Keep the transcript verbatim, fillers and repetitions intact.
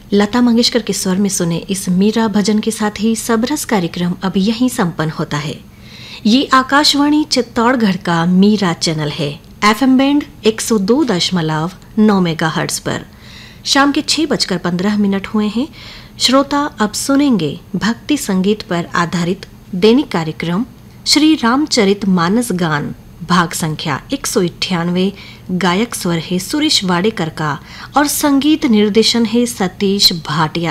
लता मंगेशकर के स्वर में सुने इस मीरा भजन के साथ ही सबरस कार्यक्रम अब यहीं संपन्न होता है। ये आकाशवाणी चित्तौड़गढ़ का मीरा चैनल है, एफएम बैंड एक सौ दो दशमलव नौ मेगाहर्ट्ज पर। शाम के छह बजकर पंद्रह मिनट हुए हैं। श्रोता अब सुनेंगे भक्ति संगीत पर आधारित दैनिक कार्यक्रम श्री रामचरित मानस गान भाग संख्या एक सौ इक्यानवे। गायक स्वर है सुरेश वाडेकर का और संगीत निर्देशन है सतीश भाटिया